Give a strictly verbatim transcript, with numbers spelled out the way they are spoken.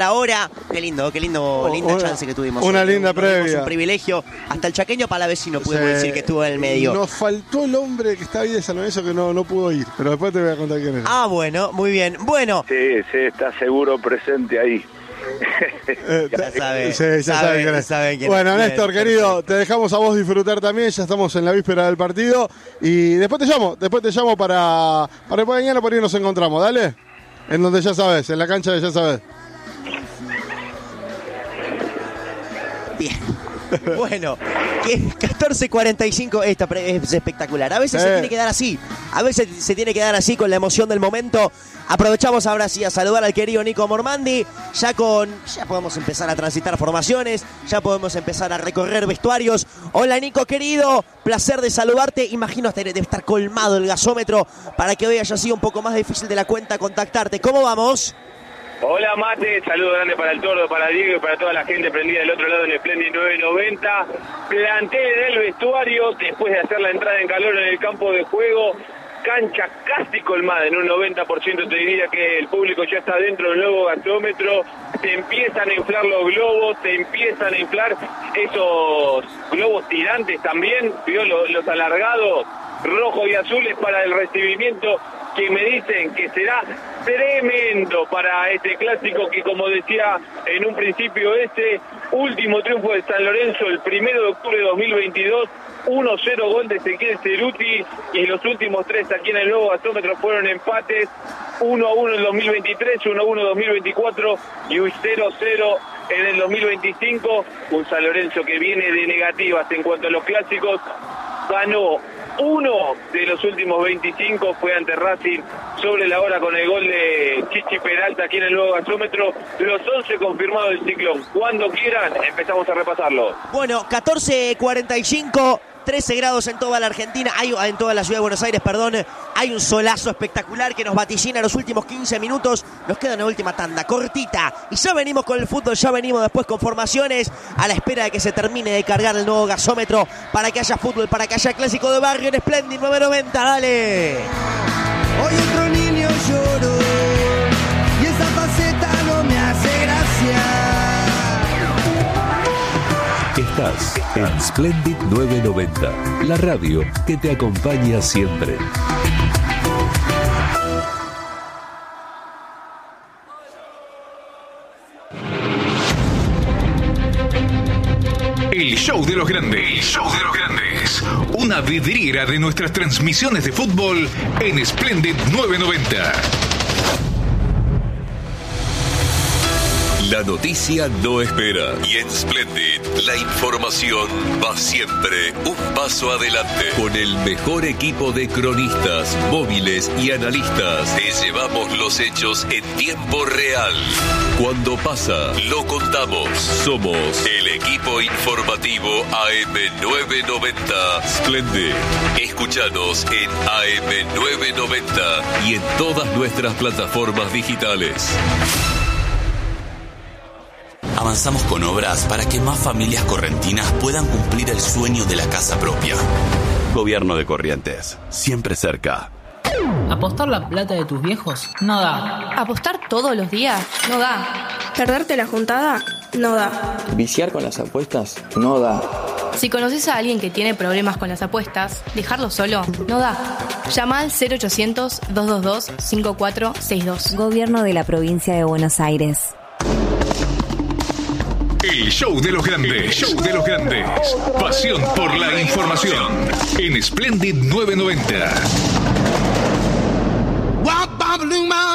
Ahora, qué lindo, qué lindo, linda una, chance que tuvimos. Una hoy. linda Tuvimos previa. Un privilegio. Hasta el chaqueño palavecino pudimos Sí. decir que estuvo en el medio. Nos faltó el hombre que está ahí de San Lorenzo que no, no pudo ir, pero después te voy a contar quién es. Ah, bueno, muy bien. Bueno. Sí, sí, está seguro presente ahí. Eh, Ya sabe, sí, ya sabe, saben quién es. saben quién Bueno, es. Néstor, Bien, querido, perfecto. te dejamos a vos disfrutar también, ya estamos en la víspera del partido y después te llamo, después te llamo para, para después de mañana por ahí nos encontramos, dale. En donde ya sabes, en la cancha de ya sabes. Bien. Bueno, que catorce cuarenta y cinco, esta pre- es espectacular. A veces Sí. se tiene que dar así, a veces se tiene que dar así con la emoción del momento. Aprovechamos ahora sí a saludar al querido Nico Mormandi, ya con, ya podemos empezar a transitar formaciones, ya podemos empezar a recorrer vestuarios. Hola Nico querido, placer de saludarte. Imagino hasta debe estar colmado el gasómetro para que hoy haya sido un poco más difícil de la cuenta contactarte. ¿Cómo vamos? Hola Mate, saludo grande para el Tordo, para Diego y para toda la gente prendida del otro lado en el Splendid nueve noventa. Plantel en el vestuario, después de hacer la entrada en calor en el campo de juego, cancha casi colmada, en un noventa por ciento te diría que el público ya está dentro del nuevo gasómetro, te empiezan a inflar los globos, te empiezan a inflar esos globos tirantes también, vio los, los alargados, rojos y azules para el recibimiento, que me dicen que será tremendo para este clásico que, como decía en un principio, este último triunfo de San Lorenzo el primero de octubre de dos mil veintidós, uno cero gol de Ezequiel Ceruti, y los últimos tres aquí en el nuevo gasómetro fueron empates, uno a uno en dos mil veintitrés, uno a uno en dos mil veinticuatro y un cero cero en el dos mil veinticinco, un San Lorenzo que viene de negativas en cuanto a los clásicos, ganó uno de los últimos veinticinco, fue ante Racing sobre la hora con el gol de Chichi Peralta aquí en el nuevo gasómetro, los once confirmados del Ciclón. Cuando quieran empezamos a repasarlo. Bueno, catorce cuarenta y cinco, trece grados en toda la Argentina, hay, en toda la ciudad de Buenos Aires, perdón. Hay un solazo espectacular que nos vaticina los últimos quince minutos. Nos queda una última tanda cortita y ya venimos con el fútbol, ya venimos después con formaciones a la espera de que se termine de cargar el nuevo gasómetro para que haya fútbol, para que haya clásico de barrio en Splendid nueve noventa. Dale. Hoy otro niño lloró y esa faceta no me hace gracia. Estás en Splendid nueve noventa, la radio que te acompaña siempre. El show de los grandes. El show de los grandes. Una vidriera de nuestras transmisiones de fútbol en Splendid nueve noventa. La noticia no espera y en Splendid la información va siempre un paso adelante. Con el mejor equipo de cronistas, móviles y analistas te llevamos los hechos en tiempo real. Cuando pasa, lo contamos. Somos el equipo informativo A M nueve noventa Splendid. Escúchanos en A M nueve noventa y en todas nuestras plataformas digitales. Avanzamos con obras para que más familias correntinas puedan cumplir el sueño de la casa propia. Gobierno de Corrientes, siempre cerca. ¿Apostar la plata de tus viejos? No da. ¿Apostar todos los días? No da. ¿Perderte la juntada? No da. ¿Viciar con las apuestas? No da. Si conoces a alguien que tiene problemas con las apuestas, dejarlo solo no da. Llama al cero ochocientos, dos dos dos, cinco cuatro seis dos. Gobierno de la Provincia de Buenos Aires. El show de los grandes. El show de los grandes. Pasión por la información. En Splendid nueve noventa.